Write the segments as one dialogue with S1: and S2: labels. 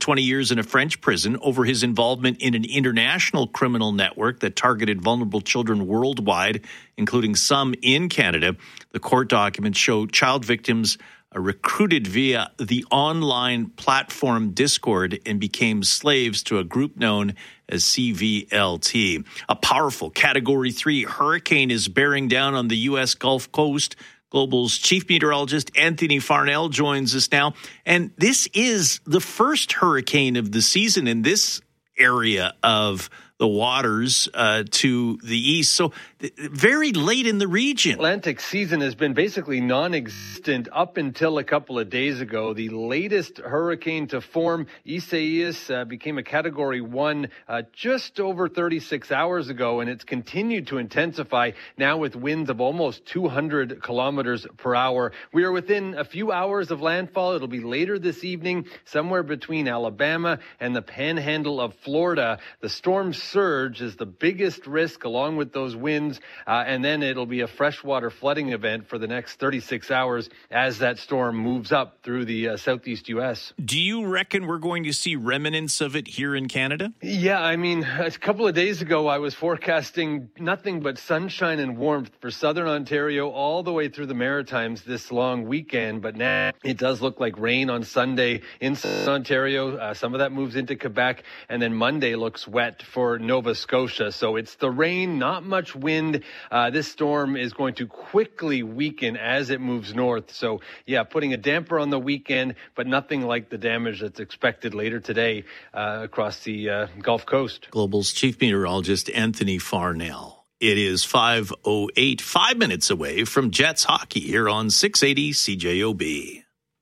S1: 20 years in a French prison over his involvement in an international criminal network that targeted vulnerable children worldwide, including some in Canada. The court documents show child victims recruited via the online platform Discord and became slaves to a group known as CVLT. A powerful Category 3 hurricane is bearing down on the U.S. Gulf Coast. Global's chief meteorologist Anthony Farnell joins us now. And this is the first hurricane of the season in this area of the waters to the east. So very late in the region.
S2: Atlantic season has been basically non-existent up until a couple of days ago. The latest hurricane to form, Isaias, became a Category 1 just over 36 hours ago, and it's continued to intensify now with winds of almost 200 kilometers per hour. We are within a few hours of landfall. It'll be later this evening, somewhere between Alabama and the panhandle of Florida. The storm surge is the biggest risk along with those winds, and then it'll be a freshwater flooding event for the next 36 hours as that storm moves up through the southeast U.S.
S1: Do you reckon we're going to see remnants of it here in Canada?
S2: Yeah, I mean, a couple of days ago, I was forecasting nothing but sunshine and warmth for southern Ontario all the way through the Maritimes this long weekend, but now it does look like rain on Sunday in southern Ontario. Some of that moves into Quebec, and then Monday looks wet for Nova Scotia. So it's the rain, not much wind. This storm is going to quickly weaken as it moves north. So, yeah, putting a damper on the weekend, but nothing like the damage that's expected later today across the Gulf Coast.
S1: Global's chief meteorologist Anthony Farnell. It is 5:08, 5 minutes away from Jets hockey here on 680 CJOB.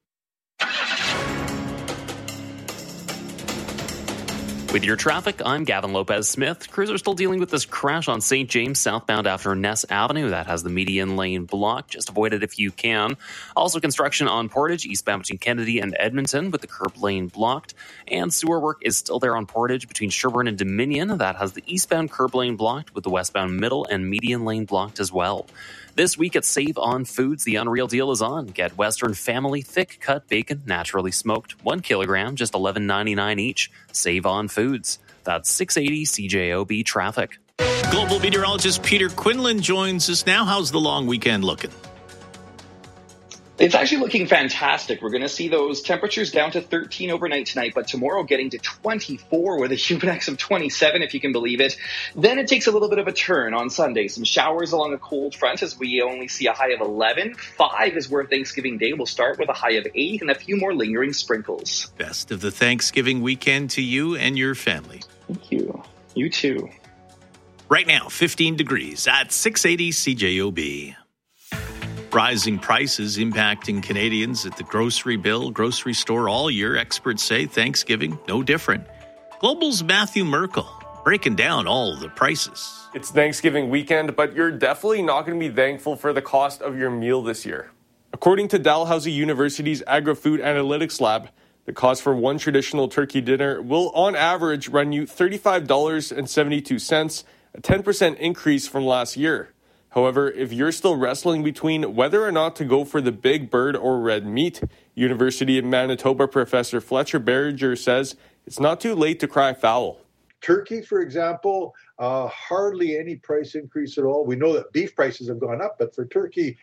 S3: With your traffic, I'm Gavin Lopez-Smith. Crews are still dealing with this crash on St. James southbound after Ness Avenue. That has the median lane blocked. Just avoid it if you can. Also, construction on Portage, eastbound between Kennedy and Edmonton with the curb lane blocked. And sewer work is still there on Portage between Sherbourne and Dominion. That has the eastbound curb lane blocked with the westbound middle and median lane blocked as well. This week at Save On Foods, the unreal deal is on. Get Western Family thick cut bacon, naturally smoked, 1 kilogram, just $11.99 each. Save On Foods. That's 680 CJOB traffic.
S1: Global meteorologist Peter Quinlan joins us now. How's the long weekend looking?
S4: It's actually looking fantastic. We're going to see those temperatures down to 13 overnight tonight, but tomorrow getting to 24 with a UNX of 27, if you can believe it. Then it takes a little bit of a turn on Sunday. Some showers along a cold front as we only see a high of 11. 5 is where Thanksgiving Day will start with a high of 8 and a few more lingering sprinkles.
S1: Best of the Thanksgiving weekend to you and your family.
S4: Thank you. You too.
S1: Right now, 15 degrees at 680 CJOB. Rising prices impacting Canadians at the grocery store all year. Experts say Thanksgiving, no different. Global's Matthew Merkel breaking down all the prices.
S5: It's Thanksgiving weekend, but you're definitely not going to be thankful for the cost of your meal this year. According to Dalhousie University's Agri-Food Analytics Lab, the cost for one traditional turkey dinner will on average run you $35.72, a 10% increase from last year. However, if you're still wrestling between whether or not to go for the big bird or red meat, University of Manitoba professor Fletcher Berger says it's not too late to cry foul.
S6: Turkey, for example, hardly any price increase at all. We know that beef prices have gone up, but for turkey,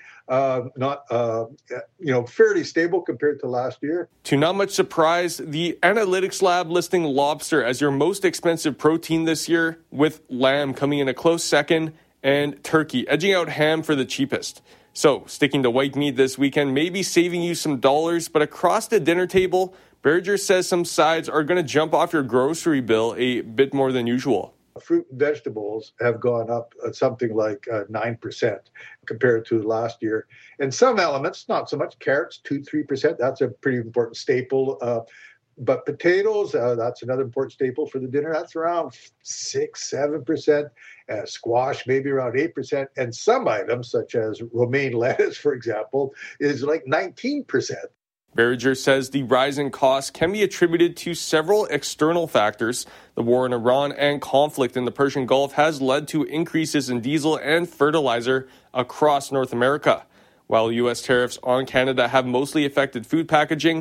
S6: fairly stable compared to last year.
S5: To not much surprise, the analytics lab listing lobster as your most expensive protein this year, with lamb coming in a close second, and turkey edging out ham for the cheapest. So, sticking to white meat this weekend may be saving you some dollars, but across the dinner table, Berger says some sides are going to jump off your grocery bill a bit more than usual.
S6: Fruit and vegetables have gone up something like 9% compared to last year. And some elements, not so much. Carrots, 2-3%. That's a pretty important staple. But potatoes, that's another important staple for the dinner. That's around 6-7%. Squash, maybe around 8%. And some items, such as romaine lettuce, for example, is like 19%.
S5: Berger says the rise in costs can be attributed to several external factors. The war in Iran and conflict in the Persian Gulf has led to increases in diesel and fertilizer across North America. While U.S. tariffs on Canada have mostly affected food packaging,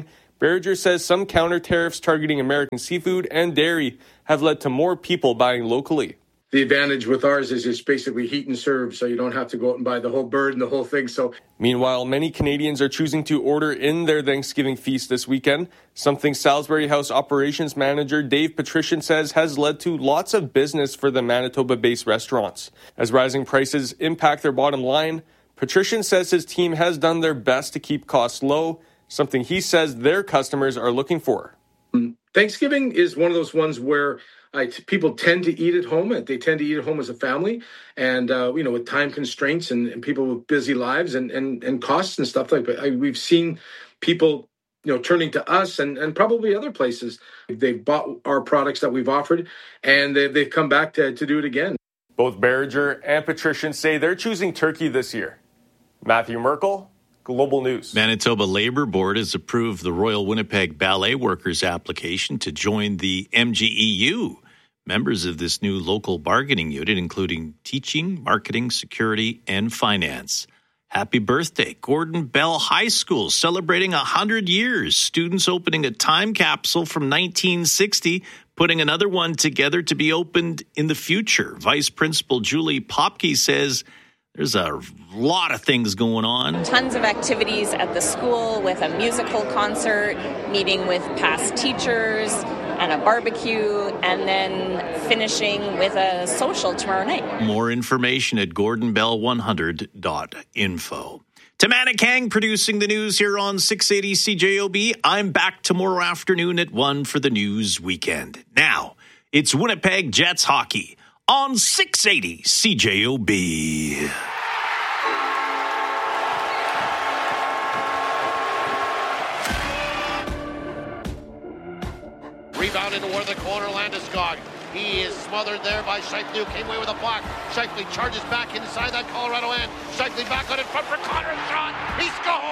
S5: Berger says some counter tariffs targeting American seafood and dairy have led to more people buying locally.
S7: The advantage with ours is it's basically heat and serve, so you don't have to go out and buy the whole bird and the whole thing. So,
S5: meanwhile, many Canadians are choosing to order in their Thanksgiving feast this weekend, something Salisbury House operations manager Dave Patrician says has led to lots of business for the Manitoba-based restaurants. As rising prices impact their bottom line, Patrician says his team has done their best to keep costs low, something he says their customers are looking for.
S7: Thanksgiving is one of those ones where people tend to eat at home. They tend to eat at home as a family, and with time constraints and people with busy lives and costs and stuff like that. We've seen people, turning to us and probably other places. They've bought our products that we've offered, and they've come back to do it again.
S5: Both Berger and Patrician say they're choosing turkey this year. Matthew Merkel, Global News.
S1: Manitoba Labour Board has approved the Royal Winnipeg Ballet Workers application to join the MGEU. Members of this new local bargaining unit, including teaching, marketing, security, and finance. Happy birthday, Gordon Bell High School, celebrating 100 years. Students opening a time capsule from 1960, putting another one together to be opened in the future. Vice Principal Julie Popke says there's a lot of things going on.
S8: Tons of activities at the school with a musical concert, meeting with past teachers, and a barbecue, and then finishing with a social tomorrow night.
S1: More information at gordonbell100.info. Tamana Kang producing the news here on 680 CJOB. I'm back tomorrow afternoon at 1 for the news weekend. Now, it's Winnipeg Jets hockey on 680 CJOB.
S9: Rebounded toward the corner, Landeskog. He is smothered there by Scheifele, who came away with a block. Scheifele charges back inside that Colorado end. Scheifele back on in front for Connor's shot. He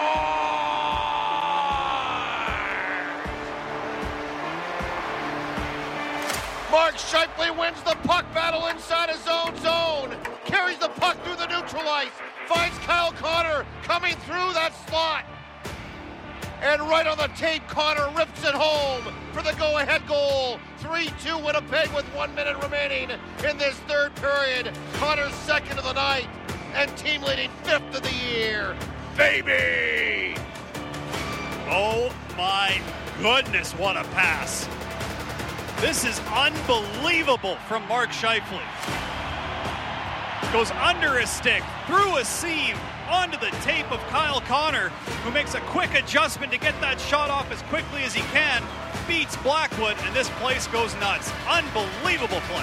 S9: scores! Mark Scheifele wins the puck battle inside his own zone. Carries the puck through the neutral ice. Finds Kyle Connor coming through that slot. And right on the tape, Connor rips it home for the go-ahead goal. 3-2 Winnipeg with 1 minute remaining in this third period. Connor's second of the night and team leading fifth of the year. Baby!
S10: Oh my goodness, what a pass. This is unbelievable from Mark Scheifele. Goes under his stick, through a seam, onto the tape of Kyle Connor, who makes a quick adjustment to get that shot off as quickly as he can, beats Blackwood, and this place goes nuts. Unbelievable play.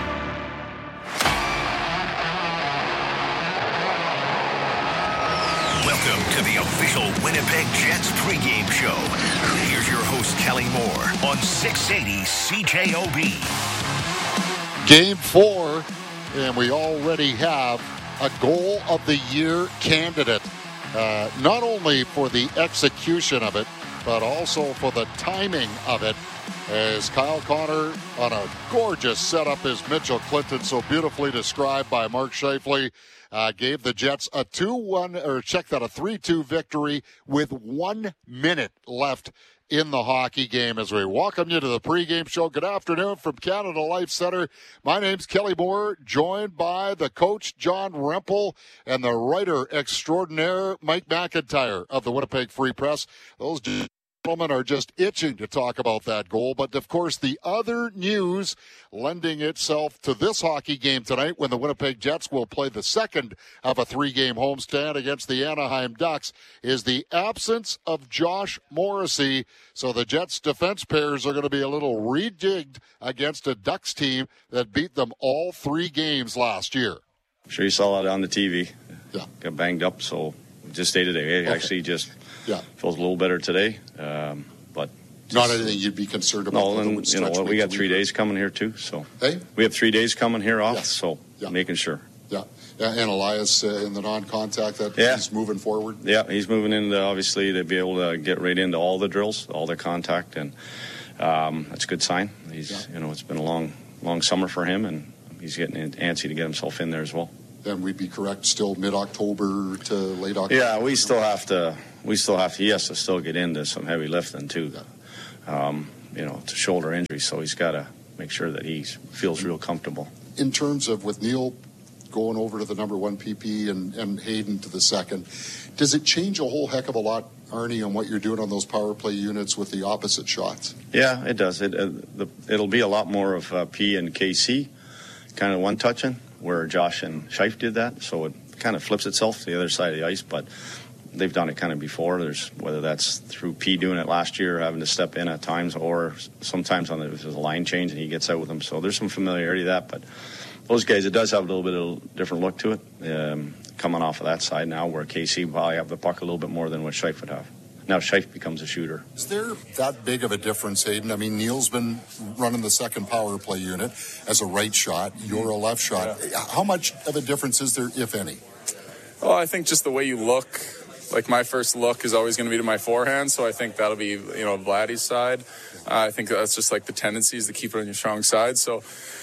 S11: Welcome to the official Winnipeg Jets pregame show. Here's your host, Kelly Moore, on 680 CJOB.
S12: Game 4, and we already have a goal of the year candidate, not only for the execution of it, but also for the timing of it, as Kyle Connor on a gorgeous setup as Mitchell Clinton, so beautifully described by Mark Scheifele, gave the Jets a 3-2 victory with 1 minute left in the hockey game. As we welcome you to the pregame show. Good afternoon from Canada Life Center. My name's Kelly Moore, joined by the coach, John Rempel, and the writer extraordinaire, Mike McIntyre of the Winnipeg Free Press. Those gentlemen are just itching to talk about that goal. But, of course, the other news lending itself to this hockey game tonight, when the Winnipeg Jets will play the second of a 3-game homestand against the Anaheim Ducks, is the absence of Josh Morrissey. So the Jets' defense pairs are going to be a little rejigged against a Ducks team that beat them all 3 games last year.
S13: I'm sure you saw that on the TV.
S12: Yeah.
S13: Got banged up, so just stay today. Actually, just feels a little better today, but
S12: not anything you'd be concerned about.
S13: No, and we got 3 days coming here too. So
S12: hey,
S13: we have 3 days coming here off. Yes. So making sure.
S12: Yeah, and Elias in the non-contact he's moving forward.
S13: Yeah, he's moving into obviously to be able to get right into all the drills, all the contact, and that's a good sign. He's it's been a long summer for him, and he's getting antsy to get himself in there as well.
S12: then we'd be correct, still mid-October to late October?
S13: Yeah, he has to still get into some heavy lifting too. It's a shoulder injury, so he's got to make sure that he feels real comfortable.
S12: In terms of with Neil going over to the number 1 PP and Hayden to the second, does it change a whole heck of a lot, Arnie, on what you're doing on those power play units with the opposite shots?
S13: Yeah, it does. It'll be a lot more of P and KC kind of one-touching, where Josh and Scheif did that, so it kind of flips itself to the other side of the ice, but they've done it kind of before. There's whether that's through P doing it last year, having to step in at times, or sometimes on there's a line change and he gets out with them. So there's some familiarity to that, but those guys, it does have a little bit of a different look to it, coming off of that side now, where KC will probably have the puck a little bit more than what Scheif would have. Now Scheif becomes a shooter.
S12: Is there that big of a difference, Hayden? I mean, Neil's been running the second power play unit as a right shot. You're a left shot. Yeah. How much of a difference is there, if any?
S14: Well, I think just the way you look. Like, my first look is always going to be to my forehand, so I think that'll be, Vladdy's side. I think that's just like the tendencies to keep it on your strong side. So,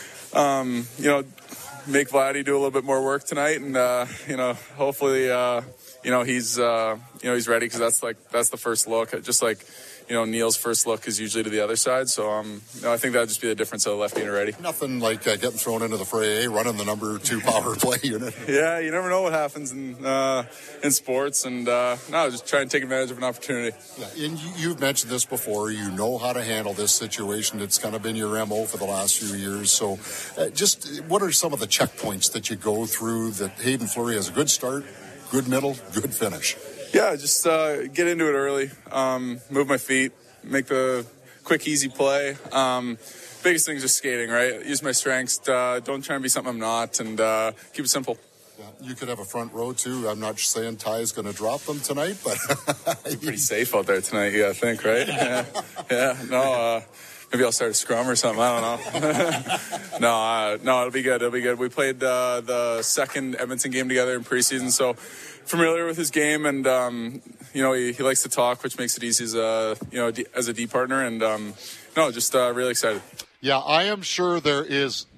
S14: make Vladdy do a little bit more work tonight, and hopefully, he's ready, because that's the first look. Just like, Neil's first look is usually to the other side. So, I think that'd just be the difference of the lefty and a righty.
S12: Nothing like getting thrown into the fray, running the number 2 power play unit.
S14: Yeah, you never know what happens in sports, and just try and take advantage of an opportunity.
S12: Yeah, and you've mentioned this before. You know how to handle this situation. It's kind of been your MO for the last few years. So, just what are some of the checkpoints that you go through that Hayden Fleury has a good start, good middle, good finish?
S14: Yeah, just get into it early, move my feet, make the quick, easy play. Biggest thing is just skating, right? Use my strengths. Don't try and be something I'm not, and keep it simple.
S12: Yeah, you could have a front row, too. I'm not saying Ty is going to drop them tonight, but...
S14: You're pretty safe out there tonight, you got to think, right? Yeah. Maybe I'll start a scrum or something. I don't know. No, it'll be good. We played the second Edmonton game together in preseason, so familiar with his game, and he likes to talk, which makes it easy as a D partner, and just really excited.
S12: Yeah, I am sure there is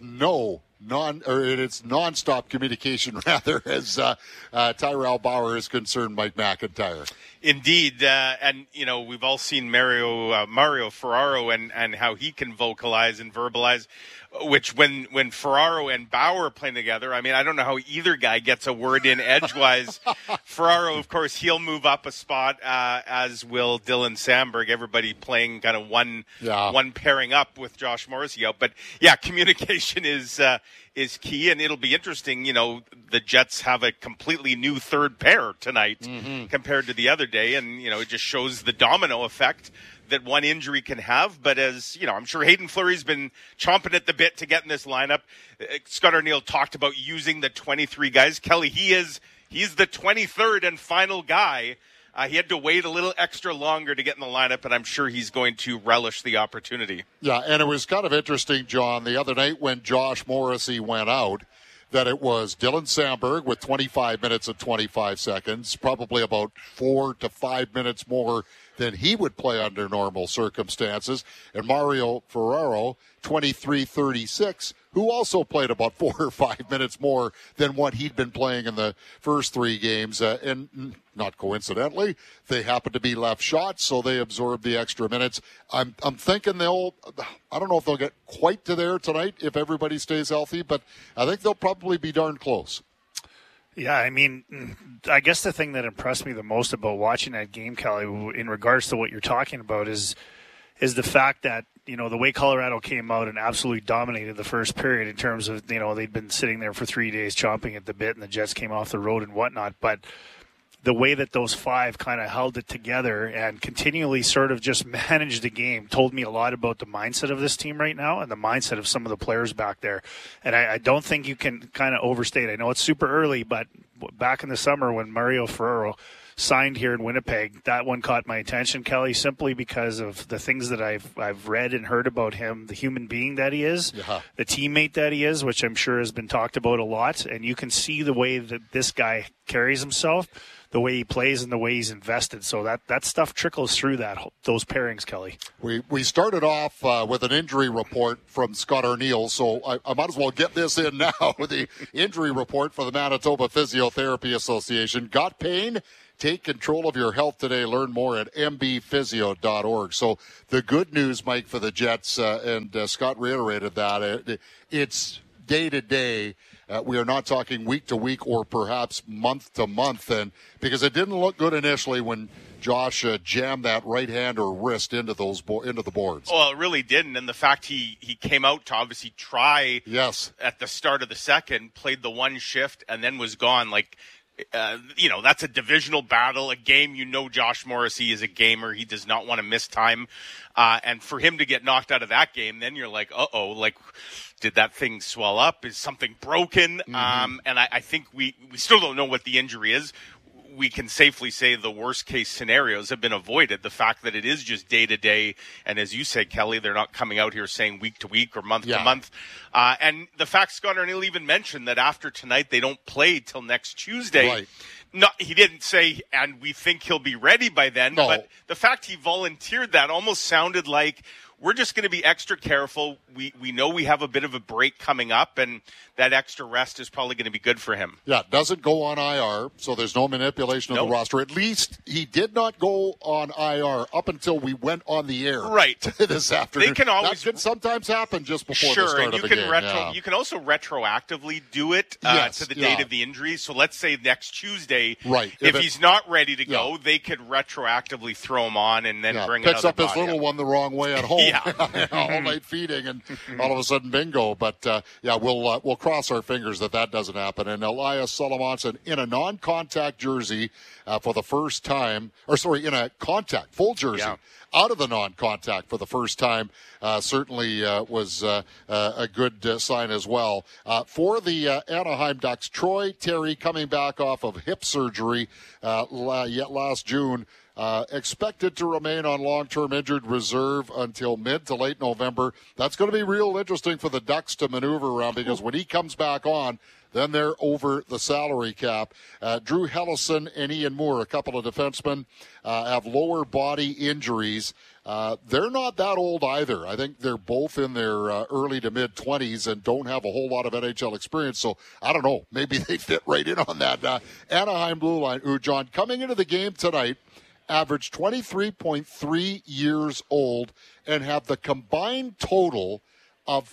S12: it's nonstop communication rather, as Tyrell Bauer is concerned, Mike McIntyre.
S15: Indeed, and we've all seen Mario Ferraro and how he can vocalize and verbalize. Which when Ferraro and Bauer are playing together, I mean, I don't know how either guy gets a word in edgewise. Ferraro, of course, he'll move up a spot, as will Dylan Samberg. Everybody playing kind of one pairing up with Josh Morrissey out. But yeah, communication is key, and it'll be interesting. The Jets have a completely new third pair tonight compared to the other day, and it just shows the domino effect that one injury can have. But as I'm sure Hayden Fleury's been chomping at the bit to get in this lineup. Scott Arniel talked about using the 23 guys. Kelly, he's the 23rd and final guy. He had to wait a little extra longer to get in the lineup, and I'm sure he's going to relish the opportunity.
S12: Yeah, and it was kind of interesting, John, the other night when Josh Morrissey went out, that it was Dylan Samberg with 25 minutes and 25 seconds, probably about 4 to 5 minutes more than he would play under normal circumstances, and Mario Ferraro, 23-36, who also played about 4 or 5 minutes more than what he'd been playing in the first 3 games. And not coincidentally, they happened to be left shots, so they absorbed the extra minutes. I'm thinking I don't know if they'll get quite to there tonight if everybody stays healthy, but I think they'll probably be darn close.
S16: Yeah, I mean, I guess the thing that impressed me the most about watching that game, Kelly, in regards to what you're talking about is the fact that, the way Colorado came out and absolutely dominated the first period in terms of, they'd been sitting there for 3 days chomping at the bit and the Jets came off the road and whatnot. But the way that those 5 kind of held it together and continually sort of just managed the game told me a lot about the mindset of this team right now and the mindset of some of the players back there. And I don't think you can kind of overstate. I know it's super early, but back in the summer when Mario Ferraro signed here in Winnipeg, that one caught my attention, Kelly, simply because of the things that I've read and heard about him, the human being that he is, the teammate that he is, which I'm sure has been talked about a lot. And you can see the way that this guy carries himself, the way he plays, and the way he's invested. So that stuff trickles through those pairings, Kelly.
S12: We started off with an injury report from Scott Arniel, so I might as well get this in now with the injury report for the Manitoba Physiotherapy Association. Got pain? Take control of your health today. Learn more at mbphysio.org. So the good news, Mike, for the Jets, and Scott reiterated that, it's day to day. We are not talking week to week or perhaps month to month, and because it didn't look good initially when Josh jammed that right hand or wrist into the boards.
S15: Well, it really didn't, and the fact he came out to obviously try at the start of the second, played the one shift, and then was gone. That's a divisional battle, a game. Josh Morrissey is a gamer. He does not want to miss time, and for him to get knocked out of that game, then you're like, did that thing swell up? Is something broken? And I think we still don't know what the injury is. We can safely say the worst case scenarios have been avoided. The fact that it is just day to day, and as you say, Kelly, they're not coming out here saying week to week or month to month. And the fact Scott Arniel even mentioned that after tonight they don't play till next Tuesday.
S12: Right.
S15: No, he didn't say, and we think he'll be ready by then. No. But the fact he volunteered that almost sounded like, we're just going to be extra careful. We know we have a bit of a break coming up, and that extra rest is probably going to be good for him.
S12: Yeah, doesn't go on IR, so there's no manipulation of the roster. At least he did not go on IR up until we went on the air this afternoon.
S15: They can always,
S12: that can sometimes happen just before the start of the game.
S15: You can also retroactively do it to the date of the injury. So let's say next Tuesday, if he's not ready to go, they could retroactively throw him on and then bring
S12: picks
S15: another
S12: up his little one the wrong way at home. All night feeding, and all of a sudden bingo. But we'll cross our fingers that doesn't happen. And Elias Solomonson in a non-contact jersey for the first time, in a contact full jersey out of the non-contact for the first time, certainly was a good sign as well. For the Anaheim Ducks, Troy Terry coming back off of hip surgery last June. Expected to remain on long-term injured reserve until mid to late November. That's going to be real interesting for the Ducks to maneuver around, because when he comes back on, then they're over the salary cap. Drew Hellison and Ian Moore, a couple of defensemen, have lower body injuries. They're not that old either. I think they're both in their early to mid-20s and don't have a whole lot of NHL experience. So, I don't know. Maybe they fit right in on that. Anaheim Blue Line, John, coming into the game tonight, averaged 23.3 years old and have the combined total of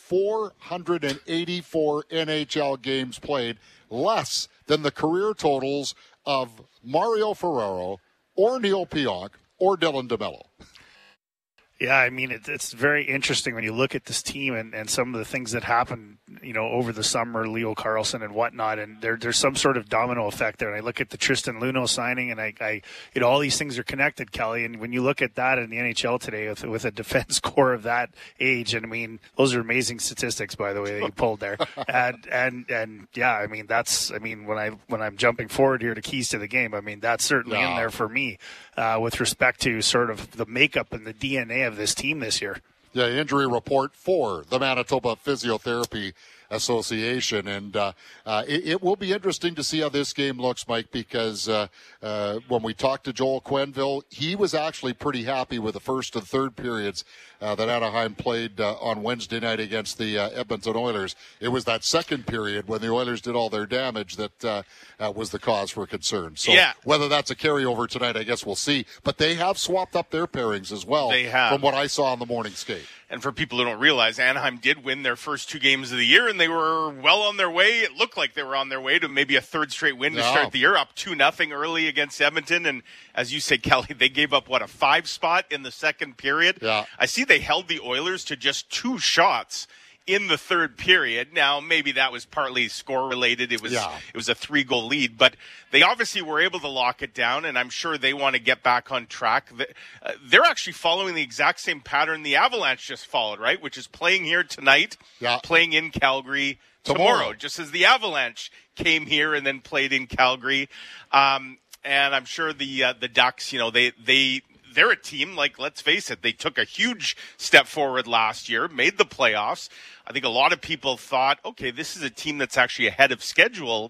S12: 484 NHL games played, less than the career totals of Mario Ferraro or Neil Pionk or Dylan DeMello.
S16: Yeah, I mean, it's very interesting when you look at this team and some of the things that happened, over the summer, Leo Carlsson and whatnot, and there's some sort of domino effect there. And I look at the Tristan Luneau signing, and I all these things are connected, Kelly. And when you look at that in the NHL today with a defense core of that age, and I mean, those are amazing statistics, by the way, that you pulled there. and yeah, I mean, when I'm jumping forward here to keys to the game, I mean, that's certainly in there for me with respect to sort of the makeup and the DNA of this team this year.
S12: Yeah, injury report for the Manitoba Physiotherapy Association, and it will be interesting to see how this game looks, Mike, because when we talked to Joel Quenneville, he was actually pretty happy with the first and third periods that Anaheim played on Wednesday night against the Edmonton Oilers. It was that second period when the Oilers did all their damage that was the cause for concern. So whether that's a carryover tonight, I guess we'll see. But they have swapped up their pairings as well, from what I saw on the morning skate.
S15: And for people who don't realize, Anaheim did win their first two games of the year, and they were well on their way. It looked like they were on their way to maybe a third straight win to start the year, up 2-0 early against Edmonton. And as you say, Kelly, they gave up, a 5 spot in the second period?
S12: Yeah.
S15: I see they held the Oilers to just 2 shots in the third period. Now, maybe that was partly score related. It was a 3-goal lead, but they obviously were able to lock it down, and I'm sure they want to get back on track. They're actually following the exact same pattern the Avalanche just followed, right? Which is playing here tonight, playing in Calgary tomorrow, just as the Avalanche came here and then played in Calgary. and I'm sure the Ducks, they're a team, like, let's face it, they took a huge step forward last year, made the playoffs. I think a lot of people thought, okay, this is a team that's actually ahead of schedule.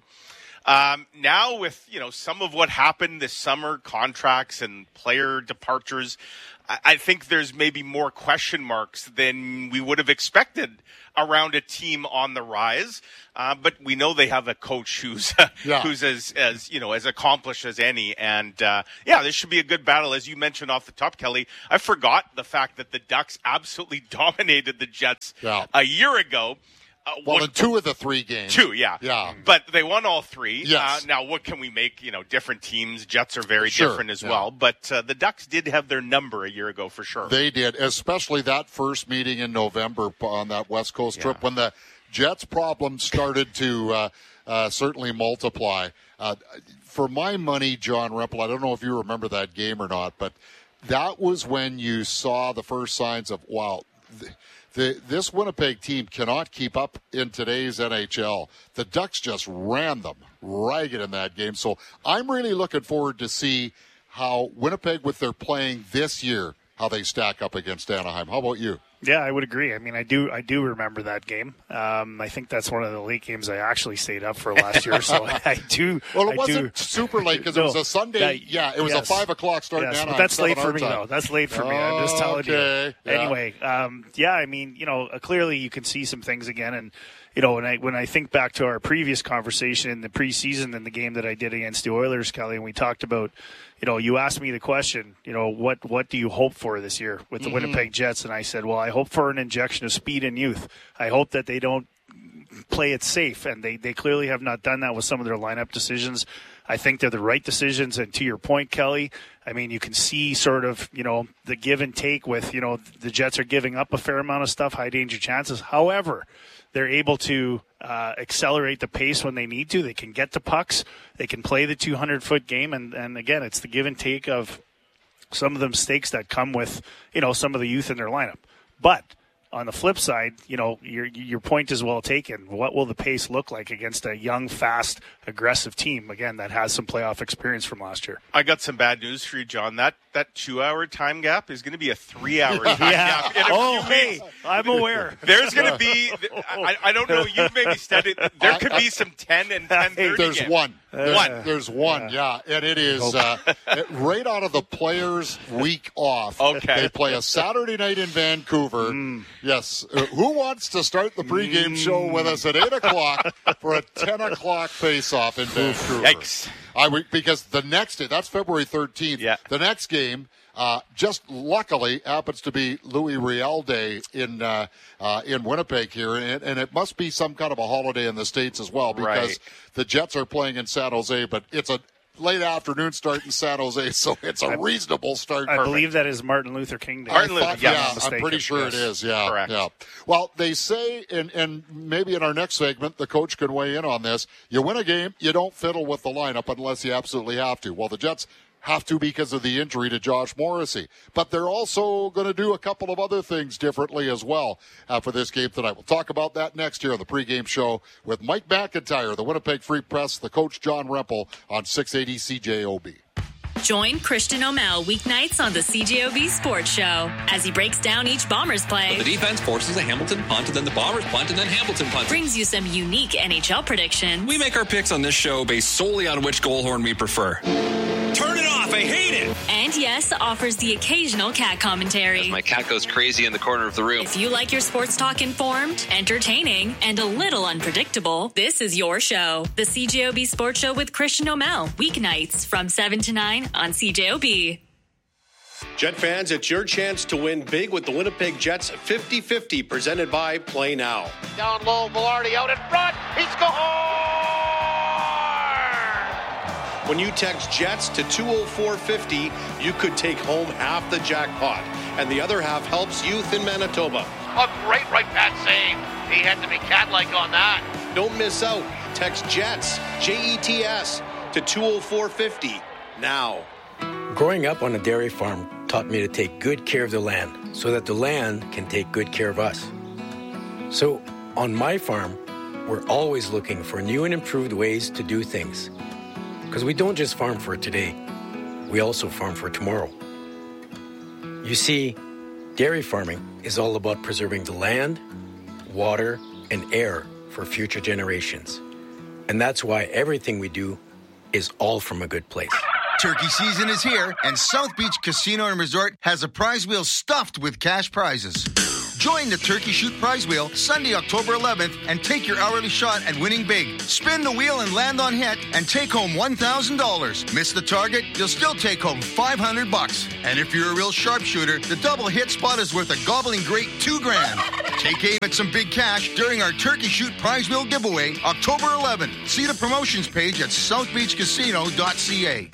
S15: Now with, some of what happened this summer, contracts and player departures, I think there's maybe more question marks than we would have expected around a team on the rise. But we know they have a coach who's as accomplished as any. And this should be a good battle. As you mentioned off the top, Kelly, I forgot the fact that the Ducks absolutely dominated the Jets a year ago.
S12: In 2 of the 3 games.
S15: 2, yeah.
S12: Yeah.
S15: But they won all 3.
S12: Yes.
S15: Now, what can we make? Different teams. Jets are very different as well. But the Ducks did have their number a year ago for sure.
S12: They did, especially that first meeting in November on that West Coast trip when the Jets' problems started to certainly multiply. For my money, John Rempel, I don't know if you remember that game or not, but that was when you saw the first signs of, wow, this Winnipeg team cannot keep up in today's NHL. The Ducks just ran them ragged in that game. So I'm really looking forward to see how Winnipeg, with their playing this year, how they stack up against Anaheim. How about you?
S16: Yeah, I would agree. I mean, I do remember that game. I think that's one of the late games I actually stayed up for last year. So I do.
S12: Well, it wasn't super late because it was a Sunday. It was a 5 o'clock start.
S16: Yes,
S12: in Anaheim,
S16: but that's late for me,
S12: time.
S16: though. That's late for me. I'm just telling you.
S12: Yeah.
S16: Anyway, I mean, clearly you can see some things again, and when I think back to our previous conversation in the preseason and the game that I did against the Oilers, Kelly, and we talked about, you asked me the question, what do you hope for this year with the Winnipeg Jets? And I said, well, I hope for an injection of speed and youth. I hope that they don't play it safe, and they clearly have not done that with some of their lineup decisions. I think they're the right decisions, and to your point, Kelly, I mean, you can see sort of, the give and take with, the Jets are giving up a fair amount of stuff, high danger chances. However, they're able to accelerate the pace when they need to. They can get to pucks. They can play the 200-foot game. And again, it's the give and take of some of the mistakes that come with, some of the youth in their lineup. But on the flip side, your point is well taken. What will the pace look like against a young, fast, aggressive team, again, that has some playoff experience from last year?
S15: I got some bad news for you, John. That 2-hour time gap is going to be a 3-hour time gap in a few weeks.
S16: I'm aware.
S15: There's going to be, I don't know, you've maybe said it, there could be some 10 and 10:30
S12: There's
S15: games.
S12: one. There's one, yeah. And it is right out of the players' week off.
S15: Okay.
S12: They play a Saturday night in Vancouver. Yes. Who wants to start the pregame show with us at 8 o'clock for a 10 o'clock face-off in Vancouver?
S15: Yikes.
S12: Because the next day, that's February 13th.
S15: Yeah.
S12: The next game, just luckily, happens to be Louis Riel Day in Winnipeg here, and it must be some kind of a holiday in the States as well, because the Jets are playing in San Jose, but it's a late afternoon start in San Jose, so it's a reasonable start.
S16: I believe that is Martin Luther King Day.
S12: I'm pretty sure it is. Yeah,
S15: correct.
S12: Yeah. Well, they say, and maybe in our next segment, the coach can weigh in on this. You win a game, you don't fiddle with the lineup unless you absolutely have to. Well, the Jets have to because of the injury to Josh Morrissey. But they're also going to do a couple of other things differently as well for this game tonight. We'll talk about that next year on the pregame show with Mike McIntyre, the Winnipeg Free Press, the coach John Rempel on 680 CJOB.
S17: Join Christian O'Mell weeknights on the CJOB Sports Show as he breaks down each Bombers play.
S18: The defense forces a Hamilton punt, and then the Bombers punt, and then Hamilton punt.
S17: Brings you some unique NHL predictions.
S18: We make our picks on this show based solely on which goal horn we prefer. Turn it off. I hate it.
S17: And yes, offers the occasional cat commentary.
S18: As my cat goes crazy in the corner of the room.
S17: If you like your sports talk informed, entertaining, and a little unpredictable, this is your show. The CJOB Sports Show with Christian O'Mell. Weeknights from 7 to 9 on CJOB.
S19: Jet fans, it's your chance to win big with the Winnipeg Jets 50-50 presented by Play Now.
S9: Down low, Velarde out in front. He scores!
S19: When you text Jets to 20450, you could take home half the jackpot, and the other half helps youth in Manitoba.
S9: A great right pass save. He had to be cat-like on that.
S19: Don't miss out. Text Jets, Jets, to 20450 now.
S20: Growing up on a dairy farm taught me to take good care of the land so that the land can take good care of us. So on my farm, we're always looking for new and improved ways to do things. Because we don't just farm for today, we also farm for tomorrow. You see, dairy farming is all about preserving the land, water, and air for future generations. And that's why everything we do is all from a good place.
S21: Turkey season is here, and South Beach Casino and Resort has a prize wheel stuffed with cash prizes. Join the Turkey Shoot Prize Wheel Sunday, October 11th, and take your hourly shot at winning big. Spin the wheel and land on hit, and take home $1,000. Miss the target, you'll still take home $500. And if you're a real sharpshooter, the double hit spot is worth a gobbling great $2,000. Take aim at some big cash during our Turkey Shoot Prize Wheel giveaway, October 11th. See the promotions page at southbeachcasino.ca.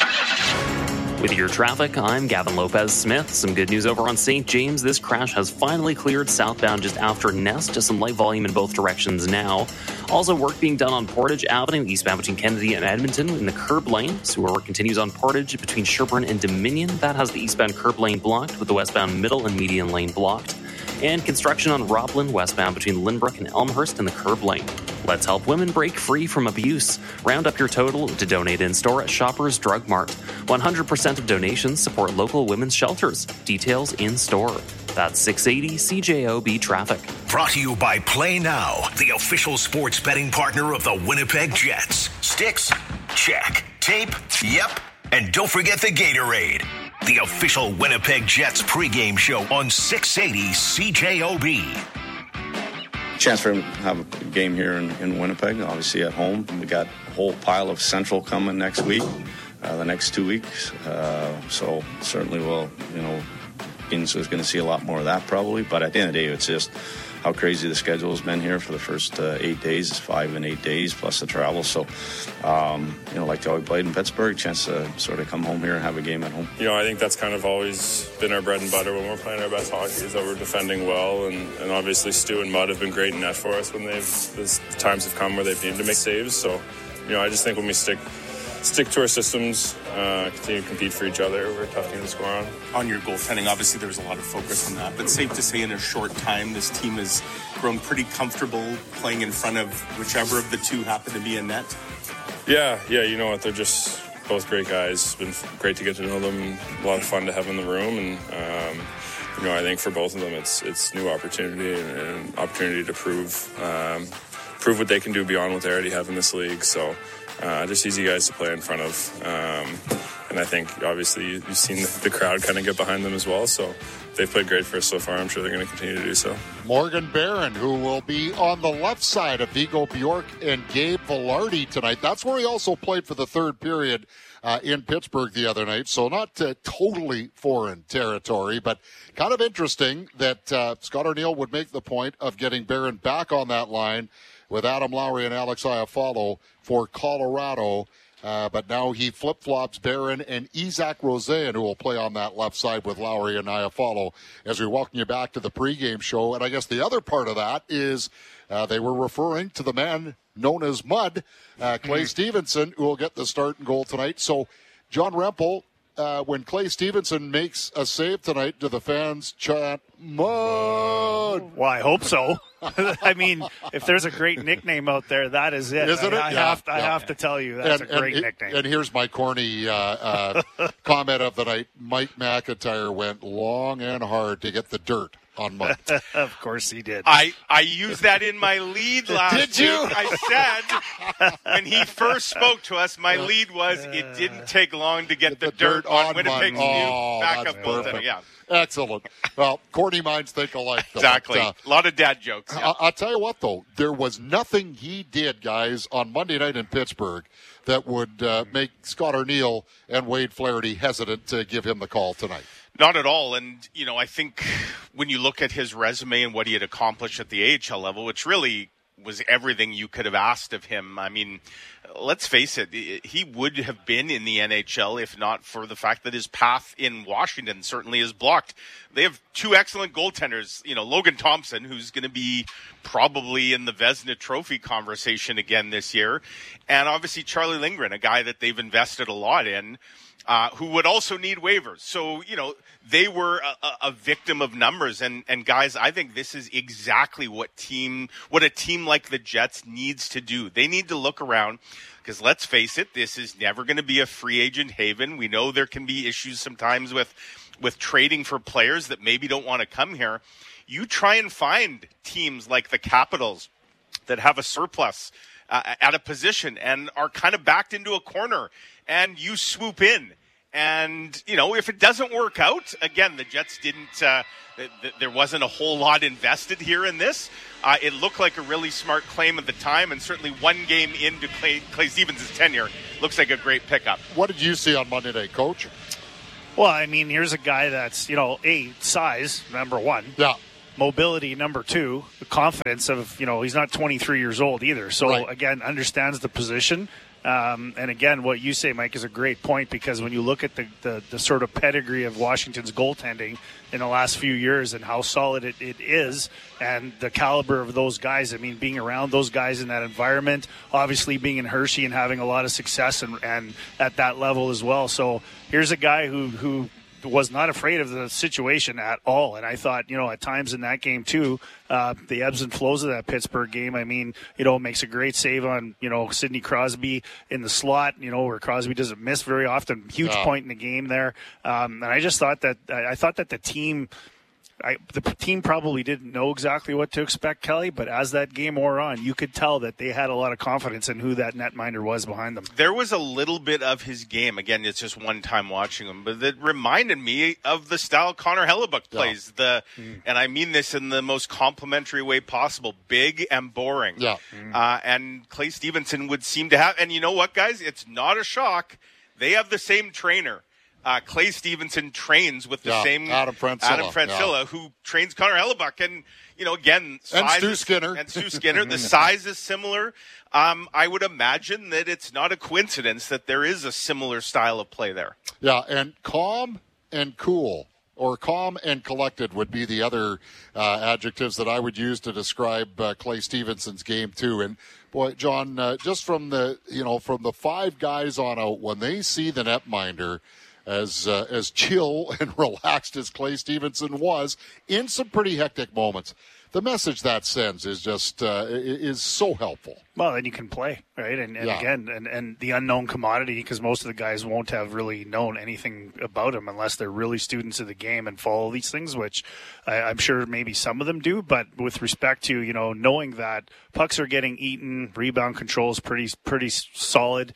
S3: With your traffic, I'm Gavin Lopez-Smith. Some good news over on St. James. This crash has finally cleared southbound just after Ness. Just some light volume in both directions now. Also, work being done on Portage Avenue, eastbound between Kennedy and Edmonton in the curb lane. Sewer work continues on Portage between Sherbourne and Dominion. That has the eastbound curb lane blocked, with the westbound middle and median lane blocked. And construction on Roblin westbound between Lynbrook and Elmhurst in the curb lane. Let's help women break free from abuse. Round up your total to donate in-store at Shoppers Drug Mart. 100% of donations support local women's shelters. Details in-store. That's 680 CJOB Traffic.
S11: Brought to you by Play Now, the official sports betting partner of the Winnipeg Jets. Sticks? Check. Tape? Yep. And don't forget the Gatorade. The official Winnipeg Jets pregame show on 680 CJOB.
S13: Chance for him to have a game here in Winnipeg, obviously at home. We got a whole pile of Central coming next week, the next 2 weeks. So certainly we'll, Inns is going to see a lot more of that probably. But at the end of the day, it's just how crazy the schedule has been here for the first 8 days. It's 5 and 8 days plus the travel. So, like how we played in Pittsburgh, chance to sort of come home here and have a game at home.
S14: I think that's kind of always been our bread and butter when we're playing our best hockey, is that we're defending well. And obviously Stu and Mudd have been great in net for us when the times have come where they've needed to make saves. So, I just think when we stick to our systems, continue to compete for each other, we're a tough team to score on.
S22: On your goaltending, obviously there's a lot of focus on that, but safe to say in a short time, this team has grown pretty comfortable playing in front of whichever of the two happen to be in net.
S14: Yeah, you know what, they're just both great guys. It's been great to get to know them, a lot of fun to have in the room, and I think for both of them it's new opportunity and opportunity to prove what they can do beyond what they already have in this league. So just easy guys to play in front of. And I think, obviously, you've seen the crowd kind of get behind them as well. So they've played great for us so far. I'm sure they're going to continue to do so.
S12: Morgan Barron, who will be on the left side of Vigo Bjork and Gabe Vilardi tonight. That's where he also played for the third period in Pittsburgh the other night. So not totally foreign territory, but kind of interesting that Scott Arniel would make the point of getting Barron back on that line with Adam Lowry and Alex Iafallo for Colorado. But now he flip-flops Barron and Isaac Rosen, who will play on that left side with Lowry and Iafallo, as we welcome you back to the pregame show. And I guess the other part of that is they were referring to the man known as Mud, Clay Stevenson, who will get the start and goal tonight. So, John Rempel, when Clay Stevenson makes a save tonight, do the fans chant, Mud?
S16: Well, I hope so. I mean, if there's a great nickname out there, that is it.
S12: Isn't it?
S16: I have to tell you, that's a great nickname.
S12: And here's my corny comment of the night. Mike McIntyre went long and hard to get the dirt on Mud.
S16: Of course he did.
S15: I used that in my lead last week.
S12: Did you?
S15: I said, when he first spoke to us, my lead was it didn't take long to get the dirt on Winnipeg's new backup goaltender. Yeah.
S12: Excellent. Well, corny minds think alike. Though.
S15: Exactly. A lot of dad jokes.
S12: Yeah. I'll tell you what, though. There was nothing he did, guys, on Monday night in Pittsburgh that would make Scott Arniel and Wade Flaherty hesitant to give him the call tonight.
S15: Not at all. And, I think when you look at his resume and what he had accomplished at the AHL level, which really was everything you could have asked of him. I mean, let's face it, he would have been in the NHL if not for the fact that his path in Washington certainly is blocked. They have two excellent goaltenders, Logan Thompson, who's going to be probably in the Vezina Trophy conversation again this year, and obviously Charlie Lindgren, a guy that they've invested a lot in. who would also need waivers. So, they were a victim of numbers. And guys, I think this is exactly what a team like the Jets needs to do. They need to look around, because let's face it, this is never going to be a free agent haven. We know there can be issues sometimes with trading for players that maybe don't want to come here. You try and find teams like the Capitals that have a surplus at a position and are kind of backed into a corner, and you swoop in. And, if it doesn't work out, again, the Jets didn't, there wasn't a whole lot invested here in this. It looked like a really smart claim at the time, and certainly one game into Clay Stevens' tenure, looks like a great pickup.
S12: What did you see on Monday night, Coach?
S16: Well, I mean, here's a guy that's, size, number one.
S12: Yeah.
S16: Mobility, number two. The confidence of, he's not 23 years old either. So, Again, understands the position. And again, what you say, Mike, is a great point, because when you look at the sort of pedigree of Washington's goaltending in the last few years and how solid it is, and the caliber of those guys, I mean, being around those guys in that environment, obviously being in Hershey and having a lot of success and at that level as well. So here's a guy who was not afraid of the situation at all. And I thought, at times in that game too, the ebbs and flows of that Pittsburgh game, I mean, makes a great save on, Sidney Crosby in the slot, where Crosby doesn't miss very often. Huge point in the game there. And I just thought that, the team probably didn't know exactly what to expect, Kelly, but as that game wore on, you could tell that they had a lot of confidence in who that netminder was behind them.
S15: There was a little bit of his game, again, it's just one time watching him, but it reminded me of the style Connor Hellebuyck plays. And I mean this in the most complimentary way possible, big and boring.
S12: Yeah.
S15: And Clay Stevenson would seem to have, and you know what, guys? It's not a shock. They have the same trainer. Clay Stevenson trains with the same
S12: Adam Francilla,
S15: who trains Connor Hellebuyck. And, again, size
S12: Stu Skinner.
S15: The size is similar. I would imagine that it's not a coincidence that there is a similar style of play there.
S12: Yeah, and calm and cool, or calm and collected would be the other adjectives that I would use to describe Clay Stevenson's game too. And boy, John, just from the five guys on out, when they see the netminder as chill and relaxed as Clay Stevenson was in some pretty hectic moments, the message that sends is just is so helpful.
S16: Well, then you can play, right? And again, and the unknown commodity, because most of the guys won't have really known anything about him unless they're really students of the game and follow these things, which I'm sure maybe some of them do. But with respect to, knowing that pucks are getting eaten, rebound control is pretty solid,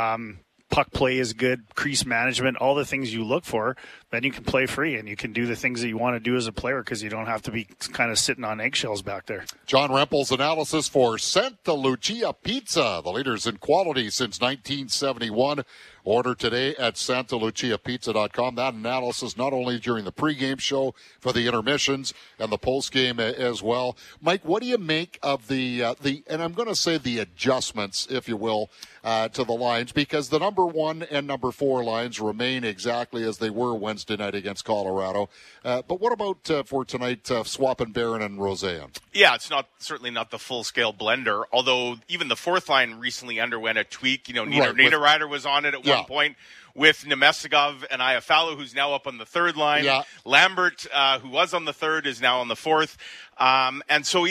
S16: puck play is good, crease management, all the things you look for, then you can play free and you can do the things that you want to do as a player, because you don't have to be kind of sitting on eggshells back there.
S12: John Rempel's analysis for Santa Lucia Pizza, the leaders in quality since 1971. Order today at santaluciapizza.com. That analysis not only during the pregame show, for the intermissions and the postgame as well. Mike, what do you make of the and I'm going to say the adjustments, if you will, to the lines, because the number 1 and number 4 lines remain exactly as they were Wednesday night against Colorado. But what about for tonight, swapping Barron and Roseanne?
S15: Yeah, it's certainly not the full-scale blender, although even the fourth line recently underwent a tweak. Niederreiter was on it at one point with Nemestikov and Iafallo, who's now up on the third line.
S12: Yeah.
S15: Lambert, who was on the third, is now on the fourth. And so,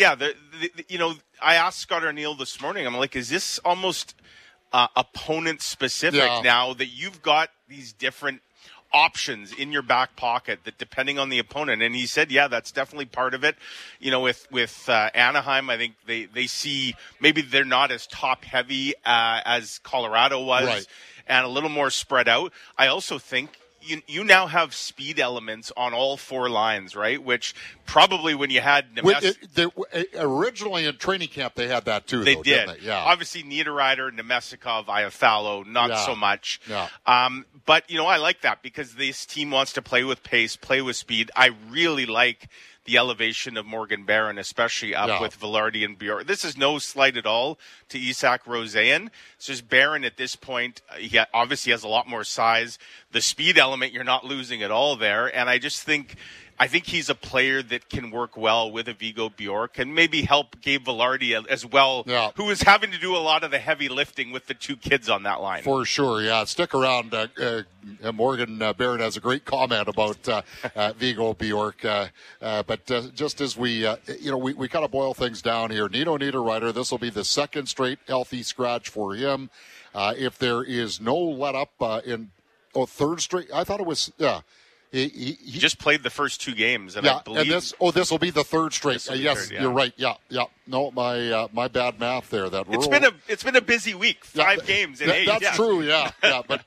S15: I asked Scott Arniel this morning, I'm like, is this almost opponent-specific now that you've got these different options in your back pocket that depending on the opponent? And he said, yeah, that's definitely part of it. With Anaheim, I think they see maybe they're not as top heavy as Colorado was, and a little more spread out. I also think you now have speed elements on all 4 lines, right? Which probably when you had
S12: originally in training camp they had that too.
S15: They
S12: did.
S15: Didn't they?
S12: Yeah.
S15: Obviously, Niederreiter, Nemestikov, Iafallo, not so much.
S12: Yeah.
S15: But I like that because this team wants to play with pace, play with speed. I really like the elevation of Morgan Barron, especially up with Velarde and Bjork. This is no slight at all to Isak Roseanne. It's just Barron at this point, he obviously has a lot more size. The speed element, you're not losing at all there. And I just think I think he's a player that can work well with a Viggo Bjork and maybe help Gabe Vilardi as well, who is having to do a lot of the heavy lifting with the two kids on that line.
S12: For sure, yeah. Stick around. Morgan Barron has a great comment about Viggo Bjork. But just as we kind of boil things down here, Nino Niederreiter, this will be the second straight healthy scratch for him. If there is no let-up third straight, I thought it was, He
S15: just played the first two games, and I believe
S12: this will be the third straight. Yes, you're right. Yeah. No, my bad math there.
S15: It's been a busy week. 5 games in 8.
S12: That's true. Yeah. But